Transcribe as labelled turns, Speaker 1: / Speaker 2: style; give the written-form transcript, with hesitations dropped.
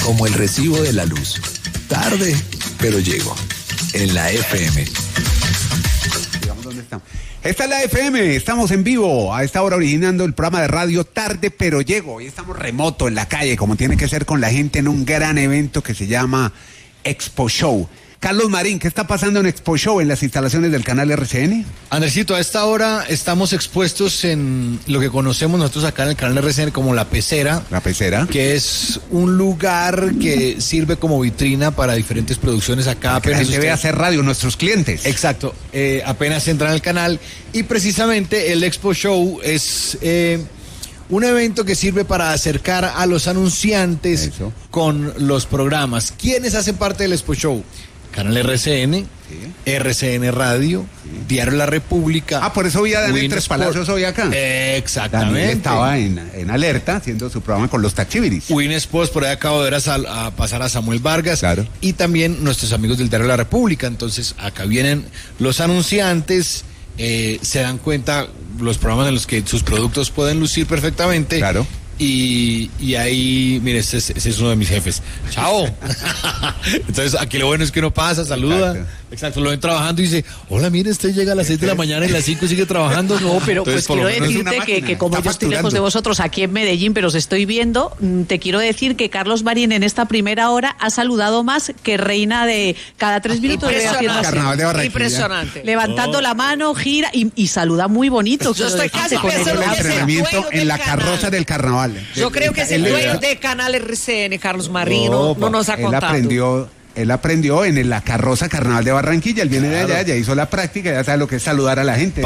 Speaker 1: Como el recibo de la luz. Tarde, pero llego. En la FM.
Speaker 2: Digamos dónde estamos. Esta es la FM, estamos en vivo a esta hora originando el programa de radio Tarde pero Llego. Y estamos remoto en la calle, como tiene que ser con la gente en un gran evento que se llama Expo Show. Carlos Marín, ¿qué está pasando en Expo Show en las instalaciones del canal RCN?
Speaker 3: Andresito, a esta hora estamos expuestos en lo que conocemos nosotros acá en el canal RCN como La Pecera.
Speaker 2: La Pecera.
Speaker 3: Que es un lugar que sirve como vitrina para diferentes producciones acá.
Speaker 2: Que la gente ve hacer radio, nuestros clientes.
Speaker 3: Exacto, apenas entran al canal. Y precisamente el Expo Show es un evento que sirve para acercar a los anunciantes con los programas. ¿Quiénes hacen parte del Expo Show? Canal RCN, RCN Radio, Diario La República.
Speaker 2: Por eso vi a Daniel Tres Palacios hoy acá.
Speaker 3: Exactamente.
Speaker 2: Daniel estaba en alerta haciendo su programa con los Tachibiris.
Speaker 3: Win Sports, por ahí acabo de ver a pasar a Samuel Vargas.
Speaker 2: Claro.
Speaker 3: Y también nuestros amigos del Diario La República. Entonces, acá vienen los anunciantes, se dan cuenta los programas en los que sus productos pueden lucir perfectamente.
Speaker 2: Claro.
Speaker 3: Y ahí, mire, ese es uno de mis jefes. ¡Chao! Entonces, aquí lo bueno es que uno pasa, saluda. Exacto, lo ven trabajando y dice, hola, mire, usted llega a las 6 de la mañana y a las 5 sigue trabajando.
Speaker 4: No, pero
Speaker 3: entonces,
Speaker 4: pues quiero decirte que como yo estoy lejos de vosotros aquí en Medellín, pero os estoy viendo, te quiero decir que Carlos Marín en esta primera hora ha saludado más que reina de cada 3 minutos.
Speaker 2: Carnaval de Barranquilla.
Speaker 4: Impresionante. Levantando la mano, gira y saluda muy bonito.
Speaker 5: Yo estoy casi
Speaker 2: con el entrenamiento en la carroza del carnaval.
Speaker 5: Yo creo que es el dueño de Canal RCN, Carlos Marín, no nos ha contado.
Speaker 2: Él aprendió en la carroza Carnaval de Barranquilla, él viene de allá, ya hizo la práctica, ya sabe lo que es saludar a la gente.